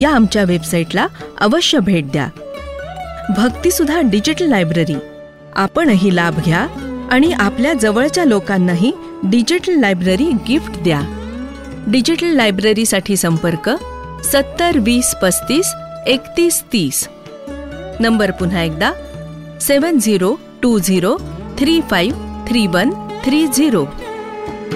या आमच्या वेबसाईटला अवश्य भेट द्या. भक्तिसुधा डिजिटल लायब्ररी, आपणही लाभ घ्या आणि आपल्या जवळच्या लोकांनाही डिजिटल लायब्ररी गिफ्ट द्या. डिजिटल लायब्ररीसाठी संपर्क 70 20 35 31 30. नंबर पुन्हा एकदा 7020353130.